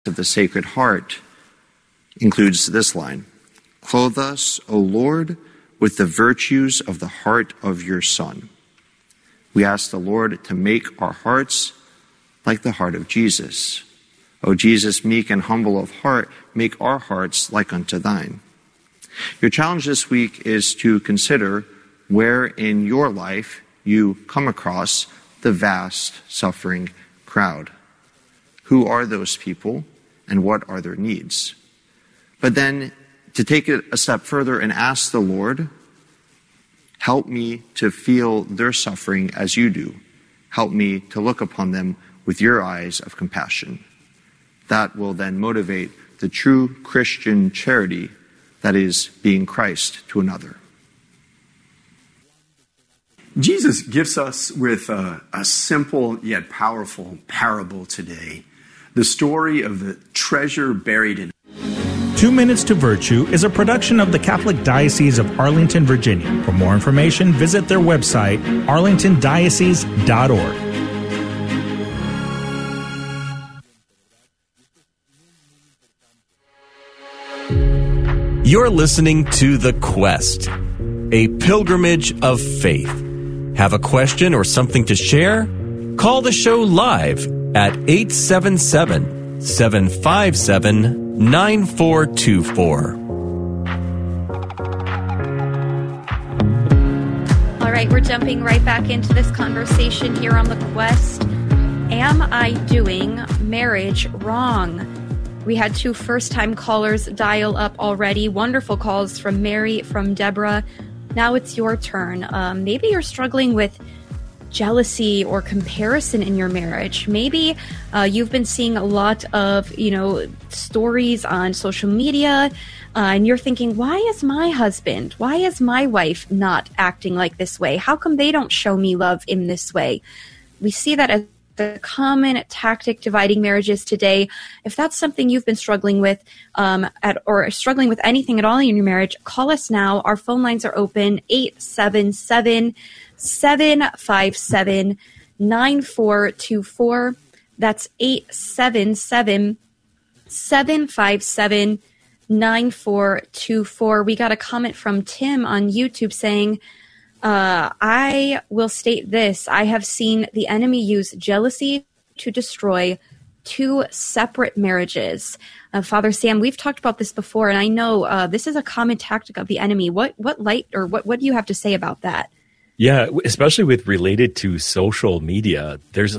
of the Sacred Heart includes this line: "Clothe us, O Lord, with the virtues of the heart of your Son." We ask the Lord to make our hearts like the heart of Jesus. O Jesus, meek and humble of heart, make our hearts like unto thine. Your challenge this week is to consider where in your life you come across the vast suffering crowd. Who are those people and what are their needs? But then to take it a step further and ask the Lord, help me to feel their suffering as you do. Help me to look upon them with your eyes of compassion. That will then motivate the true Christian charity that is being Christ to another. Jesus gives us with a simple yet powerful parable today, the story of the treasure buried in. 2 Minutes to Virtue is a production of the Catholic Diocese of Arlington, Virginia. For more information, visit their website, arlingtondiocese.org. You're listening to The Quest, a pilgrimage of faith. Have a question or something to share? Call the show live at 877-757-9424. All right, we're jumping right back into this conversation here on The Quest. Am I doing marriage wrong? We had 2 first-time callers dial up already. Wonderful calls from Mary, from Deborah. Now it's your turn. Maybe you're struggling with jealousy or comparison in your marriage. Maybe you've been seeing a lot of, stories on social media, and you're thinking, why is my husband, why is my wife not acting like this way? How come they don't show me love in this way? We see that as the common tactic dividing marriages today. If that's something you've been struggling with, or struggling with anything at all in your marriage, call us now. Our phone lines are open, 877-757-9424. That's 877-757-9424. We got a comment from Tim on YouTube saying, I will state this: I have seen the enemy use jealousy to destroy 2 separate marriages. Father Sam, we've talked about this before, and I know this is a common tactic of the enemy. What light, or what do you have to say about that? Yeah, especially with related to social media, there's a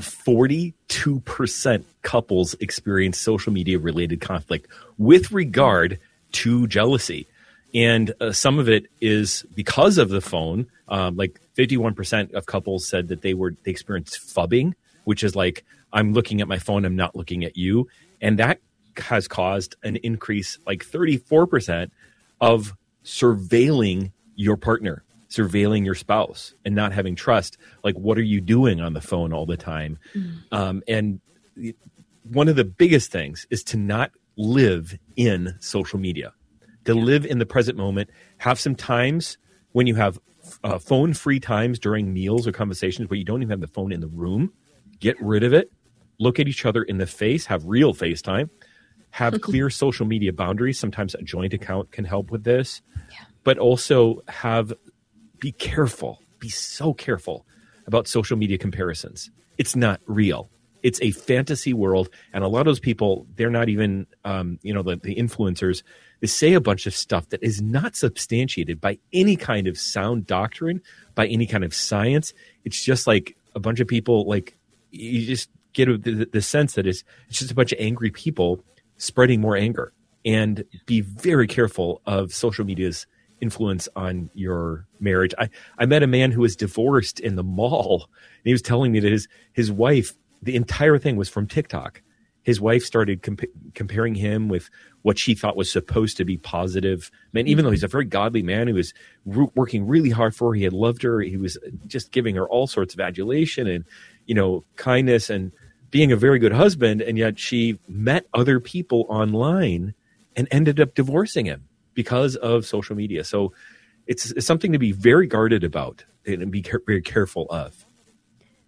42% couples experience social media related conflict with regard to jealousy. And some of it is because of the phone. Like 51% of couples said that they experienced phubbing, which is like, I'm looking at my phone, I'm not looking at you. And that has caused an increase, like 34%, of surveilling your partner, surveilling your spouse, and not having trust. Like, what are you doing on the phone all the time? And one of the biggest things is to not live in social media. To live in the present moment, have some times when you have phone-free times during meals or conversations where you don't even have the phone in the room. Get rid of it. Look at each other in the face. Have real FaceTime. Have clear social media boundaries. Sometimes a joint account can help with this. Yeah. But also be careful. Be so careful about social media comparisons. It's not real. It's a fantasy world. And a lot of those people, they're not even, the influencers, they say a bunch of stuff that is not substantiated by any kind of sound doctrine, by any kind of science. It's just like a bunch of people, like, you just get the sense that it's just a bunch of angry people spreading more anger. And be very careful of social media's influence on your marriage. I met a man who was divorced in the mall, and he was telling me that his wife, the entire thing was from TikTok. His wife started comparing him with what she thought was supposed to be positive. Man, even though he's a very godly man, he was working really hard for her. He had loved her. He was just giving her all sorts of adulation and, kindness and being a very good husband. And yet she met other people online and ended up divorcing him because of social media. So it's something to be very guarded about and be very careful of.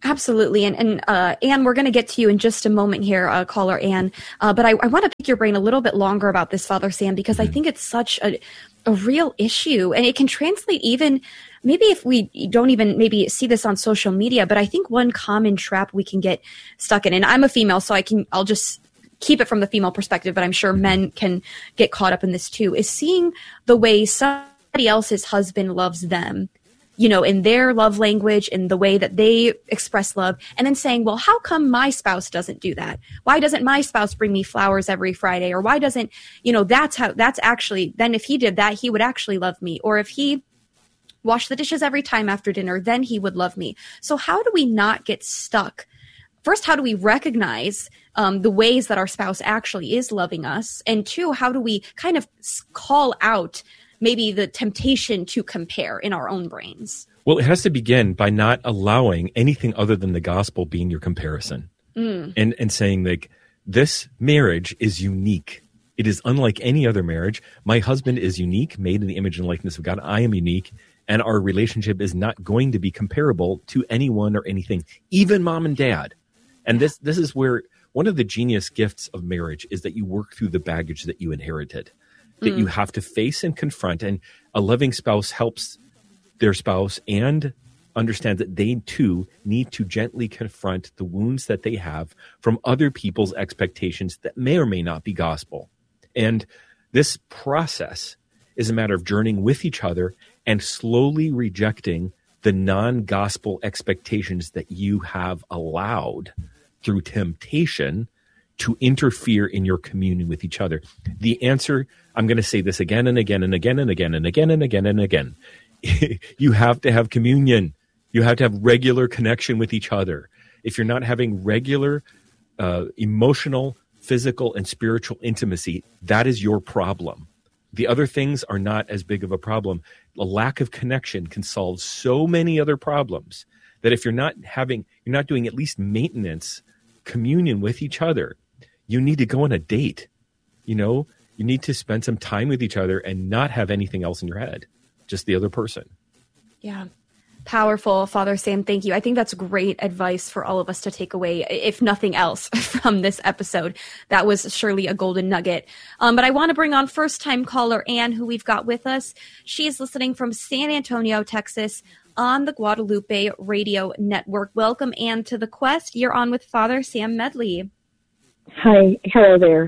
Absolutely. And Anne, we're going to get to you in just a moment here, caller Anne. But I want to pick your brain a little bit longer about this, Father Sam, because I think it's such a real issue. And it can translate even, maybe if we don't even maybe see this on social media, but I think one common trap we can get stuck in, and I'm a female, so I'll just keep it from the female perspective, but I'm sure men can get caught up in this too, is seeing the way somebody else's husband loves them, in their love language, in the way that they express love, and then saying, well, how come my spouse doesn't do that? Why doesn't my spouse bring me flowers every Friday? Or why doesn't, that's actually, then if he did that, he would actually love me. Or if he washed the dishes every time after dinner, then he would love me. So how do we not get stuck? First, how do we recognize the ways that our spouse actually is loving us? And two, how do we kind of call out maybe the temptation to compare in our own brains? Well, it has to begin by not allowing anything other than the gospel being your comparison, and saying, like, this marriage is unique. It is unlike any other marriage. My husband is unique, made in the image and likeness of God. I am unique, and our relationship is not going to be comparable to anyone or anything, even mom and dad. And this is where one of the genius gifts of marriage is that you work through the baggage that you inherited, that you have to face and confront. And a loving spouse helps their spouse and understands that they too need to gently confront the wounds that they have from other people's expectations that may or may not be gospel. And this process is a matter of journeying with each other and slowly rejecting the non-gospel expectations that you have allowed through temptation to interfere in your communion with each other. The answer, I'm going to say this again and again and again and again and again and again and again. You have to have communion. You have to have regular connection with each other. If you're not having regular emotional, physical, and spiritual intimacy, that is your problem. The other things are not as big of a problem. A lack of connection can solve so many other problems that if you're not doing at least maintenance communion with each other, you need to go on a date. You need to spend some time with each other and not have anything else in your head, just the other person. Yeah. Powerful, Father Sam. Thank you. I think that's great advice for all of us to take away, if nothing else, from this episode. That was surely a golden nugget. But I want to bring on first-time caller Anne, who we've got with us. She is listening from San Antonio, Texas, on the Guadalupe Radio Network. Welcome, Anne, to The Quest. You're on with Father Sam Medley. Hi. Hello there.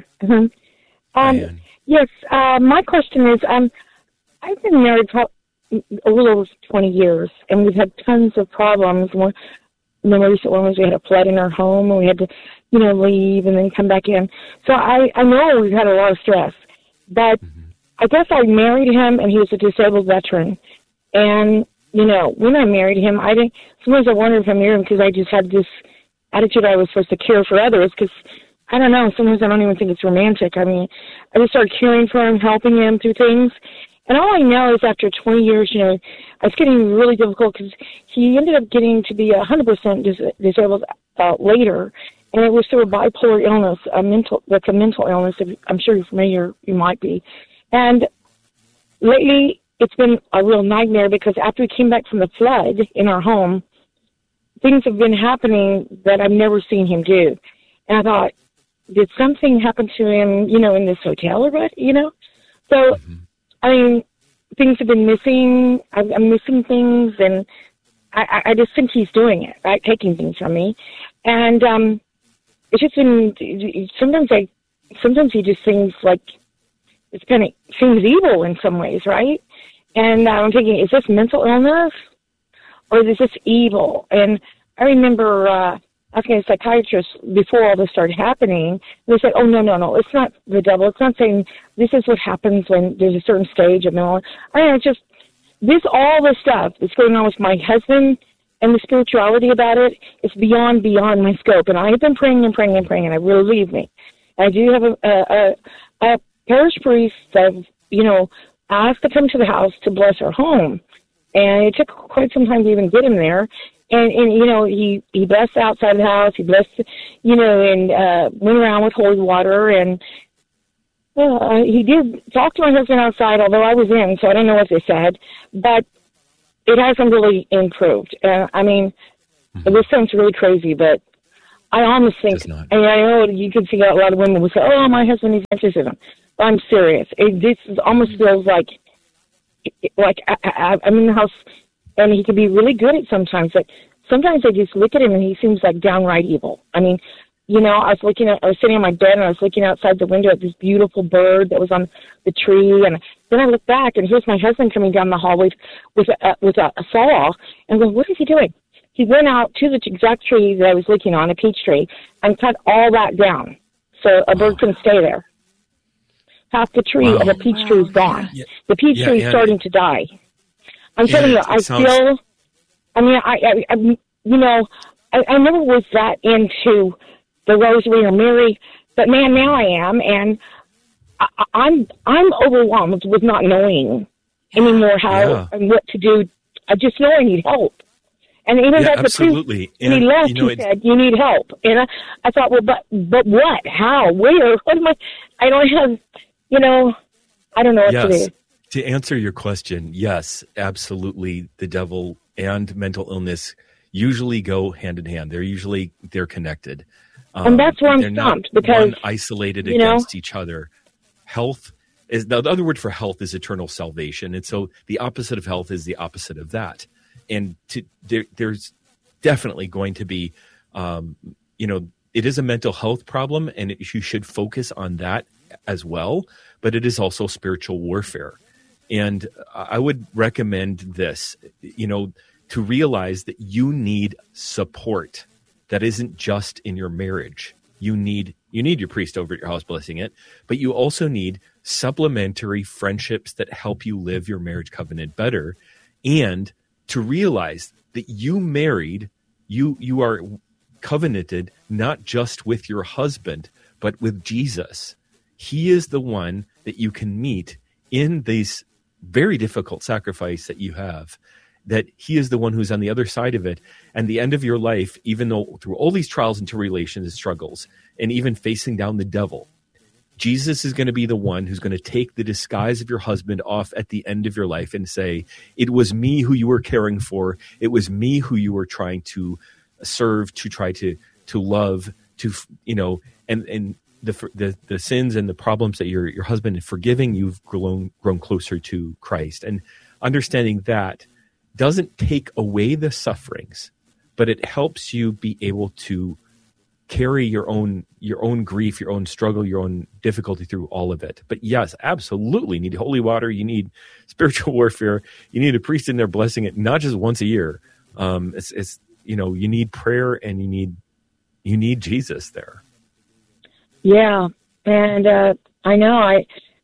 Yes, my question is, I've been married for a little over 20 years, and we've had tons of problems. One, the recent one was we had a flood in our home, and we had to, leave and then come back in. So I know we've had a lot of stress, but I guess I married him, and he was a disabled veteran. And, when I married him, sometimes I wondered if I married him because I just had this attitude I was supposed to care for others, because I don't know, sometimes I don't even think it's romantic. I mean, I just started caring for him, helping him through things. And all I know is after 20 years, it's getting really difficult because he ended up getting to be 100% disabled later. And it was through a bipolar illness, that's a mental illness. I'm sure you're familiar, you might be. And lately, it's been a real nightmare because after we came back from the flood in our home, things have been happening that I've never seen him do. And I thought, did something happen to him, in this hotel or what, So, I mean, things have been missing. I'm missing things, and I just think he's doing it, right, taking things from me. And it's just been, sometimes he just seems like it's kind of seems evil in some ways, right? And I'm thinking, is this mental illness or is this evil? And I remember asking a psychiatrist before all this started happening, and they said, oh, no, it's not the devil. It's not saying this is what happens when there's a certain stage of mental. I mean, it's just all the stuff that's going on with my husband and the spirituality about it is beyond my scope. And I have been praying and praying and praying, and I really believe me. I do have a parish priest that, asked to come to the house to bless our home. And it took quite some time to even get him there. And he blessed outside the house. He blessed, and went around with holy water. And he did talk to my husband outside, although I was in, so I don't know what they said. But it hasn't really improved. I mean, This sounds really crazy, but I almost think, Does not. and I know you can see a lot of women will say, "Oh, my husband is narcissism." But I'm serious. This almost feels like I'm in the house, and he can be really good at sometimes. But sometimes I just look at him, and he seems like downright evil. I mean, I was sitting on my bed, and I was looking outside the window at this beautiful bird that was on the tree, and then I look back, and here's my husband coming down the hallway with a saw, and I go, "What is he doing?" He went out to the exact tree that I was looking on, a peach tree, and cut all that down so a bird can stay there. Half the tree of a peach tree is gone. Yeah. The peach tree is starting to die. I'm telling you, I never was that into the Rosary or Mary, but man, now I am, and I'm overwhelmed with not knowing anymore how and what to do. I just know I need help. And even as absolutely. When he left, he said, "You need help." And I thought, well, but what? How? Where? What am I don't have, I don't know what to do. To answer your question, yes, absolutely. The devil and mental illness usually go hand in hand. They're connected. And that's where I'm stumped, because one isolated against each other. Health is, the other word for health is eternal salvation. And so the opposite of health is the opposite of that. And there's definitely going to be, it is a mental health problem, and you should focus on that as well. But it is also spiritual warfare. And I would recommend this, to realize that you need support that isn't just in your marriage. You need your priest over at your house blessing it, but you also need supplementary friendships that help you live your marriage covenant better, and to realize that you are covenanted not just with your husband, but with Jesus. He is the one that you can meet in these very difficult sacrifice that you have, that he is the one who's on the other side of it. And the end of your life, even though through all these trials and tribulations and struggles, and even facing down the devil, Jesus is going to be the one who's going to take the disguise of your husband off at the end of your life and say, "It was me who you were caring for. It was me who you were trying to serve, to try to love, and the sins and the problems that your husband is forgiving, you've grown closer to Christ." And understanding that doesn't take away the sufferings, but it helps you be able to carry your own grief, your own struggle, your own difficulty through all of it. But yes, absolutely, you need holy water, you need spiritual warfare, you need a priest in there blessing it, not just once a year. You need prayer, and you need Jesus there. Yeah, and I know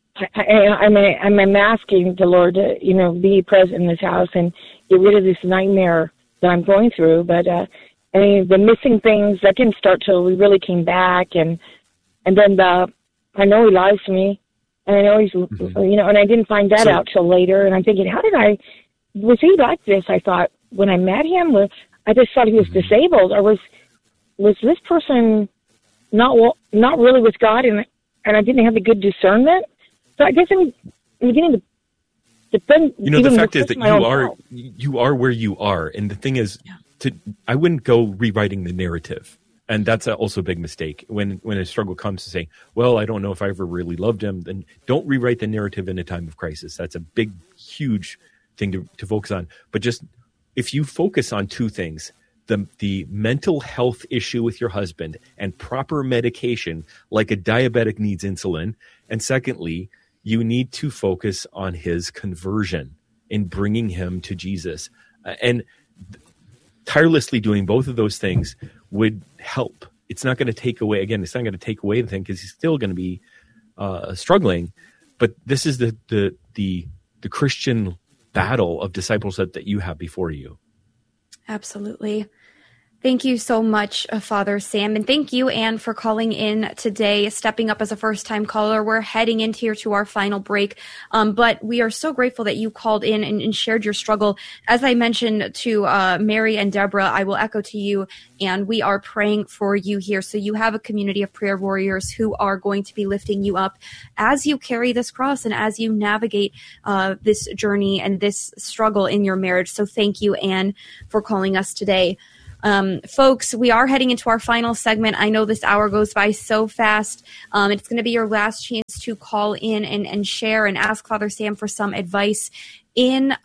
I'm asking the Lord to be present in this house and get rid of this nightmare that I'm going through, but. The missing things that didn't start till we really came back, and then I know he lies to me, and I know he's and I didn't find that out till later. And I'm thinking, was he like this? I thought when I met him, I just thought he was disabled, or was this person not really with God, and I didn't have the good discernment. So I guess I'm beginning to defend. The fact is that you are where you are, and the thing is. I wouldn't go rewriting the narrative. And that's also a big mistake. When a struggle comes to saying, well, I don't know if I ever really loved him, then don't rewrite the narrative in a time of crisis. That's a big, huge thing to focus on. But just if you focus on two things, the mental health issue with your husband and proper medication, like a diabetic needs insulin. And secondly, you need to focus on his conversion in bringing him to Jesus. And tirelessly doing both of those things would help. It's not going to take away, it's not going to take away the thing, because he's still going to be struggling. But this is the Christian battle of discipleship that you have before you. Absolutely. Thank you so much, Father Sam. And thank you, Anne, for calling in today, stepping up as a first-time caller. We're heading into here to our final break. But we are so grateful that you called in and shared your struggle. As I mentioned to Mary and Deborah, I will echo to you, and we are praying for you here. So you have a community of prayer warriors who are going to be lifting you up as you carry this cross and as you navigate this journey and this struggle in your marriage. So thank you, Anne, for calling us today. Folks, we are heading into our final segment. I know this hour goes by so fast. It's going to be your last chance to call in and share and ask Father Sam for some advice in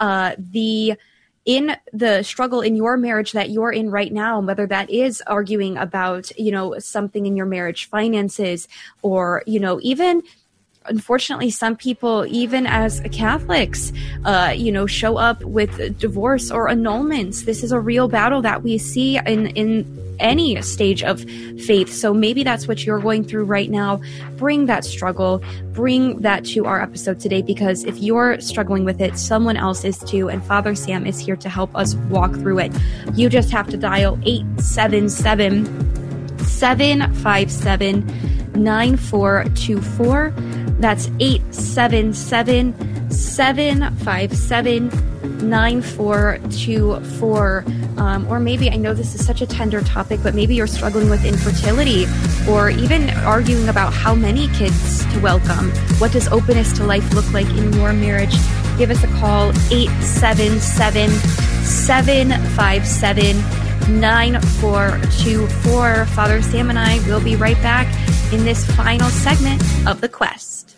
the struggle in your marriage that you're in right now, whether that is arguing about, something in your marriage, finances, or, even, unfortunately, some people, even as Catholics, show up with divorce or annulments. This is a real battle that we see in any stage of faith. So maybe that's what you're going through right now. Bring that struggle, bring that to our episode today, because if you're struggling with it, someone else is too, and Father Sam is here to help us walk through it. You just have to dial 877-757-9424. That's 877-757-9424. Or maybe, I know this is such a tender topic, but maybe you're struggling with infertility, or even arguing about how many kids to welcome. What does openness to life look like in your marriage? Give us a call, 877-757-9424. Father Sam and I will be right back in this final segment of The Quest.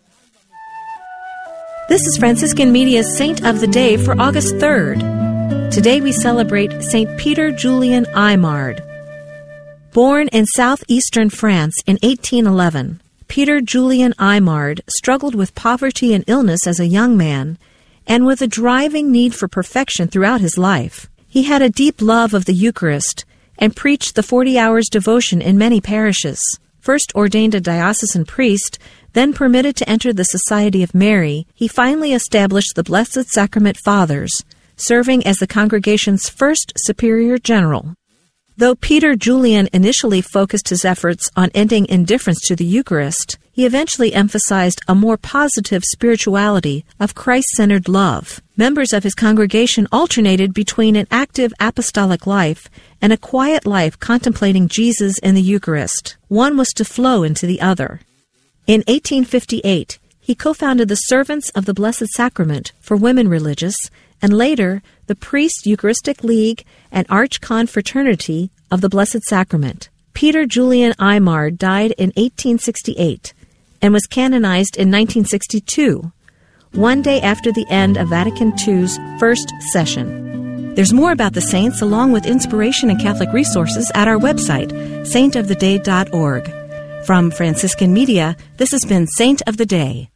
This is Franciscan Media's Saint of the Day for August 3rd. Today we celebrate St. Peter Julian Aymard. Born in southeastern France in 1811, Peter Julian Aymard struggled with poverty and illness as a young man, and with a driving need for perfection throughout his life. He had a deep love of the Eucharist and preached the 40 hours devotion in many parishes. First ordained a diocesan priest, then permitted to enter the Society of Mary, he finally established the Blessed Sacrament Fathers, serving as the congregation's first superior general. Though Peter Julian initially focused his efforts on ending indifference to the Eucharist, he eventually emphasized a more positive spirituality of Christ-centered love. Members of his congregation alternated between an active apostolic life and a quiet life contemplating Jesus in the Eucharist. One was to flow into the other. In 1858, he co-founded the Servants of the Blessed Sacrament for women religious, and later the Priest Eucharistic League and Archconfraternity of the Blessed Sacrament. Peter Julian Aymard died in 1868 and was canonized in 1962, one day after the end of Vatican II's first session. There's more about the saints along with inspiration and Catholic resources at our website, saintoftheday.org. From Franciscan Media, this has been Saint of the Day.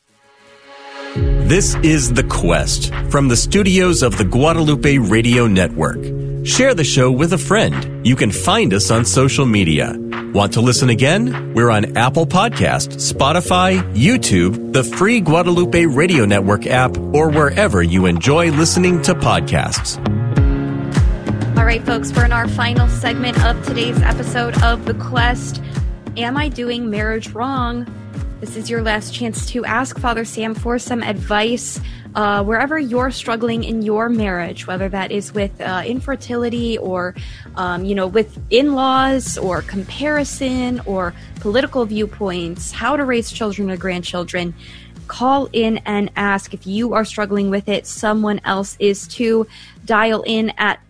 This is The Quest from the studios of the Guadalupe Radio Network. Share the show with a friend. You can find us on social media. Want to listen again? We're on Apple Podcast, Spotify, YouTube, the free Guadalupe Radio Network app, or wherever you enjoy listening to podcasts. All right, folks, we're in our final segment of today's episode of The Quest. Am I doing marriage wrong? This is your last chance to ask Father Sam for some advice wherever you're struggling in your marriage, whether that is with infertility or, with in-laws or comparison or political viewpoints, how to raise children or grandchildren. Call in and ask. If you are struggling with it, someone else is too. Dial in at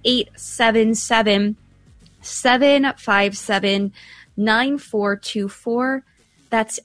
877-757-9424. That's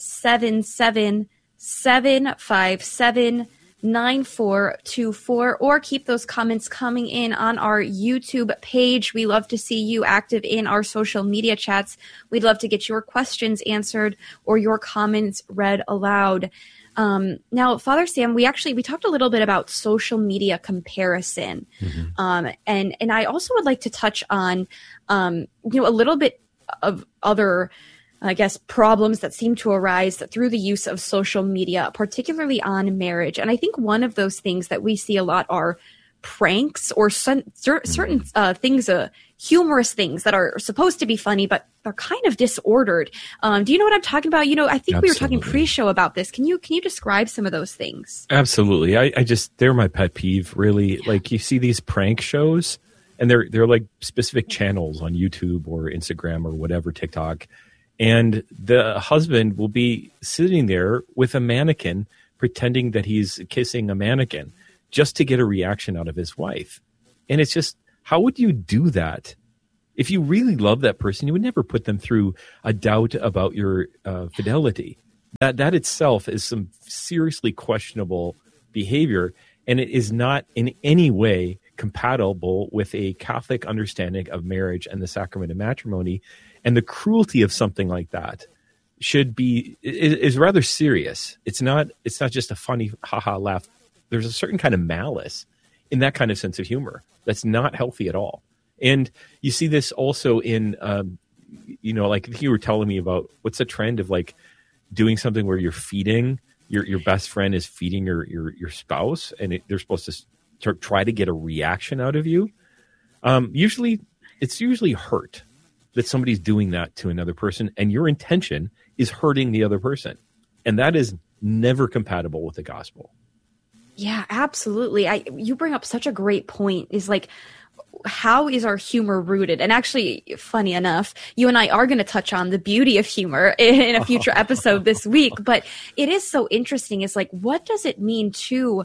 877-757-9424. Or keep those comments coming in on our YouTube page. We love to see you active in our social media chats. We'd love to get your questions answered or your comments read aloud. Now, Father Sam, we talked a little bit about social media comparison. Mm-hmm. And I also would like to touch on, a little bit of other, I guess, problems that seem to arise through the use of social media, particularly on marriage. And I think one of those things that we see a lot are pranks or certain things, humorous things that are supposed to be funny, but they're kind of disordered. Do you know what I'm talking about? I think we were talking pre-show about this. Can you describe some of those things? Absolutely. I they're my pet peeve, really. Like, you see these prank shows, and they're like specific channels on YouTube or Instagram or whatever, TikTok. And the husband will be sitting there with a mannequin pretending that he's kissing a mannequin just to get a reaction out of his wife. And it's just, How would you do that? If you really love that person, you would never put them through a doubt about your fidelity. That itself is some seriously questionable behavior, and it is not in any way compatible with a Catholic understanding of marriage and the sacrament of matrimony. And the cruelty of something like that is rather serious. It's not just a funny haha laugh. There's a certain kind of malice in that kind of sense of humor that's not healthy at all. And you see this also in, like you were telling me about what's the trend of like doing something where you're feeding your best friend is feeding your spouse, and they're supposed to try to get a reaction out of you. Usually hurt that somebody's doing that to another person, and your intention is hurting the other person. And that is never compatible with the gospel. Yeah, absolutely. You bring up such a great point, is like, how is our humor rooted? And actually, funny enough, you and I are going to touch on the beauty of humor in a future episode this week. But it is so interesting. It's like, what does it mean to,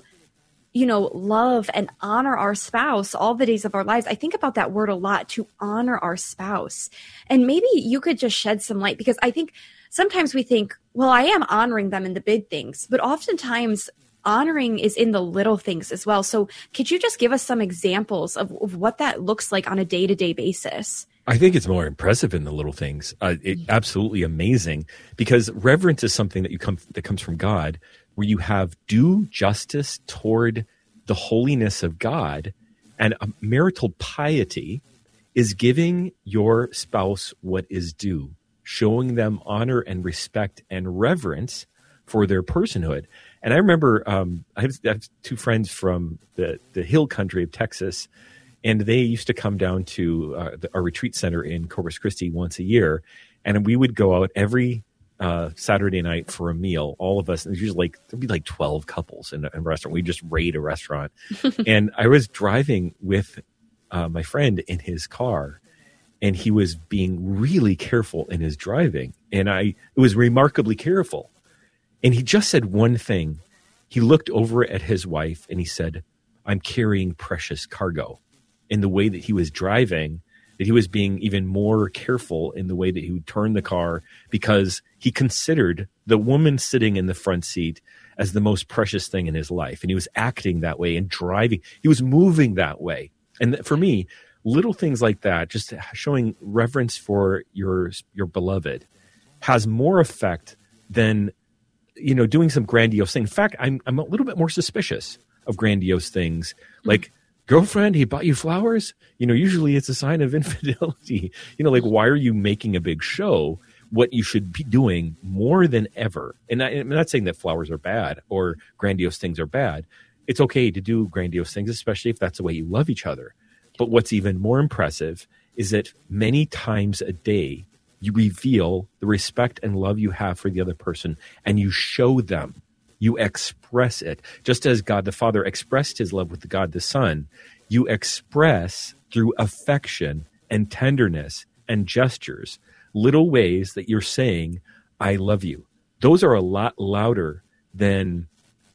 love and honor our spouse all the days of our lives? I think about that word a lot, to honor our spouse. And maybe you could just shed some light, because I think sometimes we think, well, I am honoring them in the big things, but oftentimes honoring is in the little things as well. So could you just give us some examples of what that looks like on a day-to-day basis? I think it's more impressive in the little things. Absolutely amazing, because reverence is something that comes from God, where you have due justice toward the holiness of God, and marital piety is giving your spouse what is due, showing them honor and respect and reverence for their personhood. And I remember I have two friends from the hill country of Texas, and they used to come down to our retreat center in Corpus Christi once a year, and we would go out every Saturday night for a meal. All of us, and usually there'd be like 12 couples in a restaurant. We just raid a restaurant. And I was driving with my friend in his car, and he was being really careful in his driving, and it was remarkably careful. And he just said one thing. He looked over at his wife and he said, "I'm carrying precious cargo." In the way that he was driving, that he was being even more careful in the way that he would turn the car, because he considered the woman sitting in the front seat as the most precious thing in his life. And he was acting that way and driving. He was moving that way. And for me, little things like that, just showing reverence for your beloved, has more effect than doing some grandiose thing. In fact, I'm a little bit more suspicious of grandiose things, like, girlfriend, he bought you flowers. Usually it's a sign of infidelity. Why are you making a big show? What you should be doing more than ever. And I'm not saying that flowers are bad or grandiose things are bad. It's okay to do grandiose things, especially if that's the way you love each other. But what's even more impressive is that many times a day, you reveal the respect and love you have for the other person, and you show them, you express it. Just as God the Father expressed his love with God the Son, you express through affection and tenderness and gestures, little ways that you're saying, I love you. Those are a lot louder than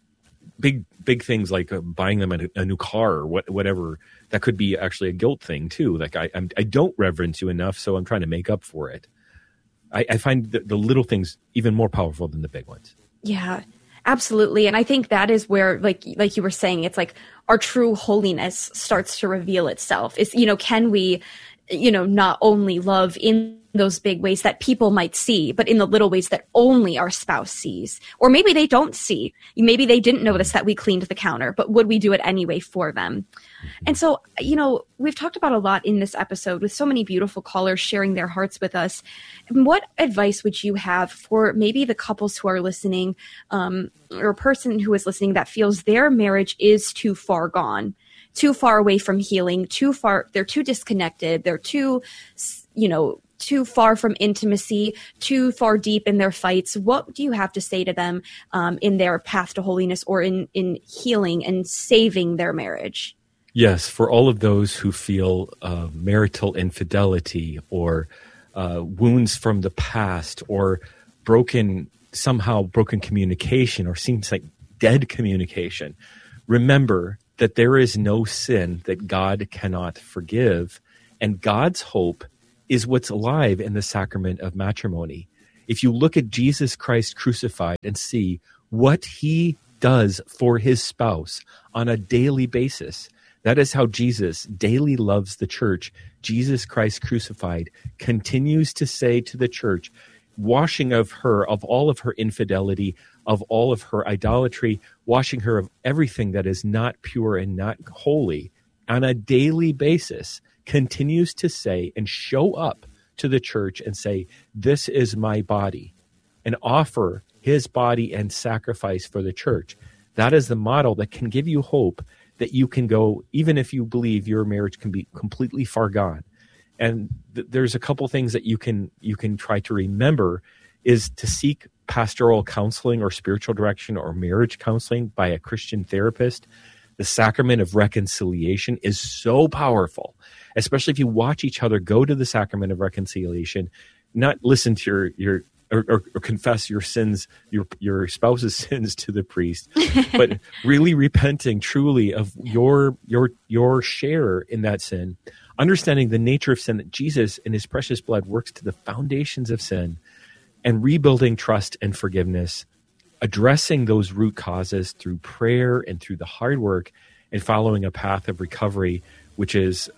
big things like buying them a new car or whatever. That could be actually a guilt thing too. Like I don't reverence you enough, so I'm trying to make up for it. I find the little things even more powerful than the big ones. Yeah, absolutely. And I think that is where, like you were saying, it's like our true holiness starts to reveal itself. It's, can we, not only love in those big ways that people might see, but in the little ways that only our spouse sees, or maybe they don't see. Maybe they didn't notice that we cleaned the counter, but would we do it anyway for them? And so, we've talked about a lot in this episode with so many beautiful callers sharing their hearts with us. What advice would you have for maybe the couples who are listening, or a person who is listening that feels their marriage is too far gone, too far away from healing, they're too disconnected, they're too far from intimacy, too far deep in their fights? What do you have to say to them in their path to holiness, or in healing and saving their marriage? Yes, for all of those who feel marital infidelity or wounds from the past, or broken communication, or seems like dead communication, remember that there is no sin that God cannot forgive. And God's hope is what's alive in the sacrament of matrimony. If you look at Jesus Christ crucified and see what he does for his spouse on a daily basis, that is how Jesus daily loves the church. Jesus Christ crucified continues to say to the church, washing of her of all of her infidelity, of all of her idolatry, washing her of everything that is not pure and not holy on a daily basis, continues to say and show up to the church and say, this is my body, and offer his body and sacrifice for the church. That is the model that can give you hope that you can go, even if you believe your marriage can be completely far gone. And there's a couple things that you can try to remember is to seek pastoral counseling or spiritual direction or marriage counseling by a Christian therapist. The sacrament of reconciliation is so powerful, especially if you watch each other go to the sacrament of reconciliation, not listen to your or confess your sins, your spouse's sins to the priest, but really repenting truly of your share in that sin, understanding the nature of sin, that Jesus in his precious blood works to the foundations of sin, and rebuilding trust and forgiveness, addressing those root causes through prayer and through the hard work, and following a path of recovery, which is,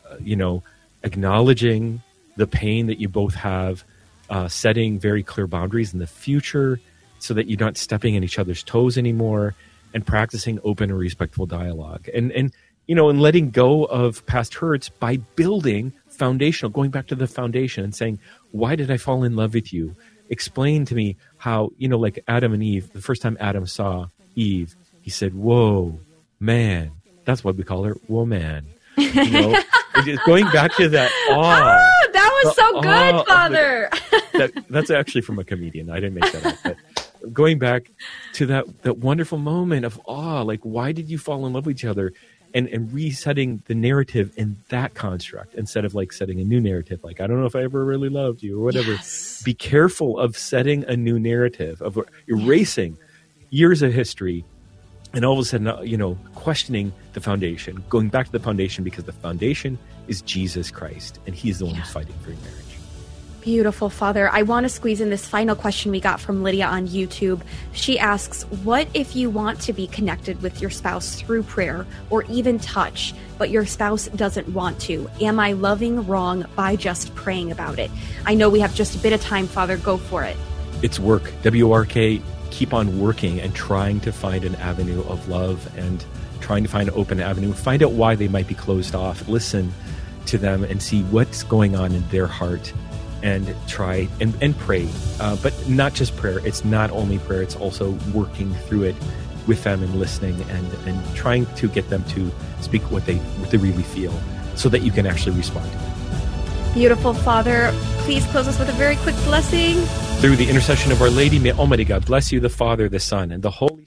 acknowledging the pain that you both have, setting very clear boundaries in the future so that you're not stepping in each other's toes anymore, and practicing open and respectful dialogue. And letting go of past hurts by building foundational, going back to the foundation and saying, why did I fall in love with you? Explain to me how, like Adam and Eve, the first time Adam saw Eve, he said, whoa, man. That's what we call her, woman. Going back to that awe. Oh, that was so good, Father. That's actually from a comedian. I didn't make that up. But going back to that wonderful moment of awe, like, why did you fall in love with each other? And resetting the narrative in that construct instead of like setting a new narrative, like, I don't know if I ever really loved you or whatever. Yes. Be careful of setting a new narrative, of erasing years of history, and all of a sudden, questioning the foundation, going back to the foundation, because the foundation is Jesus Christ, and he's the one who's fighting for your marriage. Beautiful, Father. I want to squeeze in this final question we got from Lydia on YouTube. She asks, what if you want to be connected with your spouse through prayer or even touch, but your spouse doesn't want to? Am I loving wrong by just praying about it? I know we have just a bit of time, Father. Go for it. It's work. WRK, keep on working and trying to find an avenue of love and trying to find an open avenue. Find out why they might be closed off. Listen to them and see what's going on in their heart. And try and pray, but not just prayer. It's not only prayer, it's also working through it with them and listening and trying to get them to speak what they really feel so that you can actually respond to it. Beautiful, Father. Please close us with a very quick blessing. Through the intercession of Our Lady, may Almighty God bless you, the Father, the Son, and the Holy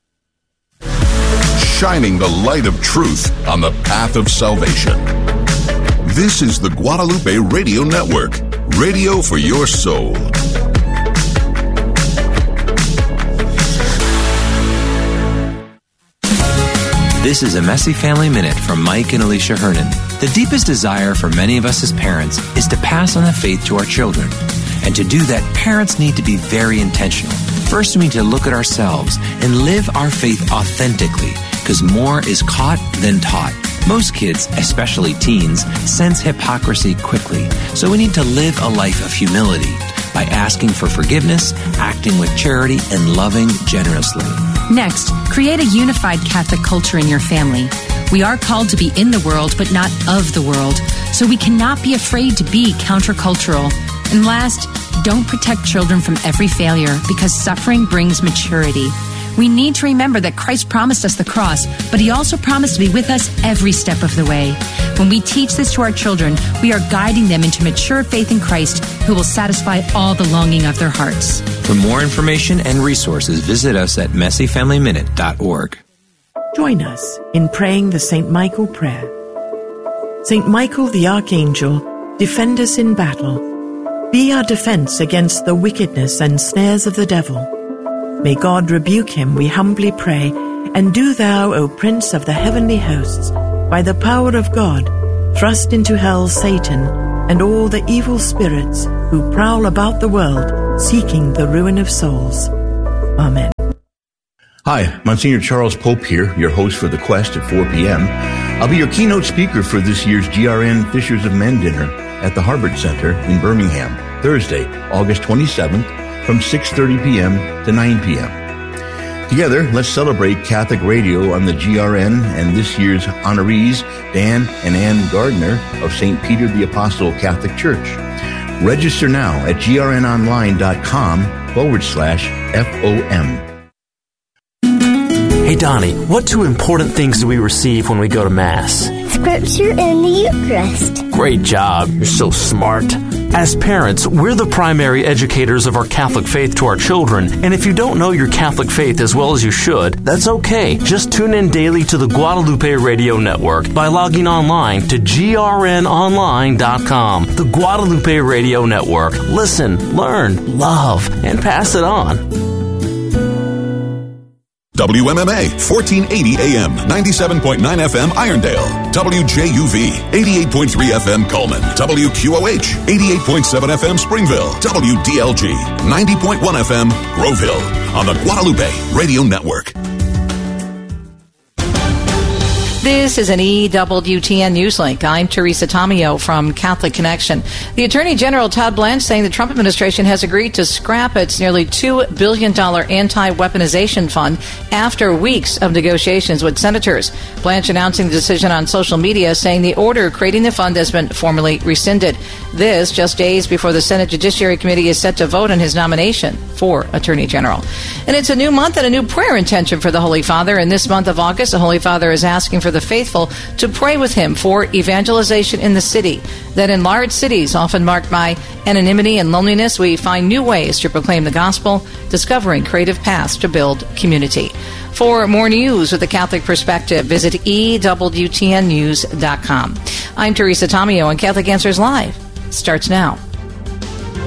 Spirit. Shining the light of truth on the path of salvation. This is the Guadalupe Radio Network. Radio for your soul. This is a Messy Family Minute from Mike and Alicia Hernan. The deepest desire for many of us as parents is to pass on the faith to our children. And to do that, parents need to be very intentional. First, we need to look at ourselves and live our faith authentically, because more is caught than taught. Most kids, especially teens, sense hypocrisy quickly, so we need to live a life of humility by asking for forgiveness, acting with charity, and loving generously. Next, create a unified Catholic culture in your family. We are called to be in the world, but not of the world, so we cannot be afraid to be countercultural. And last, don't protect children from every failure, because suffering brings maturity. We need to remember that Christ promised us the cross, but he also promised to be with us every step of the way. When we teach this to our children, we are guiding them into mature faith in Christ, who will satisfy all the longing of their hearts. For more information and resources, visit us at messyfamilyminute.org. Join us in praying the St. Michael prayer. St. Michael the Archangel, defend us in battle. Be our defense against the wickedness and snares of the devil. May God rebuke him, we humbly pray, And do thou, O Prince of the heavenly hosts, by the power of God, thrust into hell Satan and all the evil spirits who prowl about the world, seeking the ruin of souls. Amen. Hi, Monsignor Charles Pope here, your host for The Quest at 4 p.m. I'll be your keynote speaker for this year's GRN Fishers of Men dinner at the Harvard Center in Birmingham, Thursday, August 27th from 6:30 p.m. to 9 p.m. Together, let's celebrate Catholic radio on the GRN and this year's honorees, Dan and Ann Gardner of St. Peter the Apostle Catholic Church. Register now at grnonline.com/FOM. Hey Donnie, what two important things do we receive when we go to Mass? Scripture and the Eucharist. Great job. You're so smart. As parents, we're the primary educators of our Catholic faith to our children, and if you don't know your Catholic faith as well as you should, that's okay. Just tune in daily to the Guadalupe Radio Network by logging online to grnonline.com. The Guadalupe Radio Network. Listen, learn, love, and pass it on. WMMA, 1480 AM, 97.9 FM Irondale. WJUV, 88.3 FM Coleman. WQOH, 88.7 FM Springville. WDLG, 90.1 FM Groveville. On the Guadalupe Radio Network. This is an EWTN News Link. I'm Teresa Tomeo from Catholic Connection. The Attorney General Todd Blanche saying the Trump administration has agreed to scrap its nearly $2 billion anti-weaponization fund after weeks of negotiations with senators. Blanche announcing the decision on social media, saying the order creating the fund has been formally rescinded. This just days before the Senate Judiciary Committee is set to vote on his nomination for Attorney General. And it's a new month and a new prayer intention for the Holy Father. In this month of August, the Holy Father is asking for the faithful to pray with him for evangelization in the city. That in large cities, often marked by anonymity and loneliness, we find new ways to proclaim the gospel, discovering creative paths to build community. For more news with a Catholic perspective, visit EWTNnews.com. I'm Teresa Tomeo, and Catholic Answers Live starts now.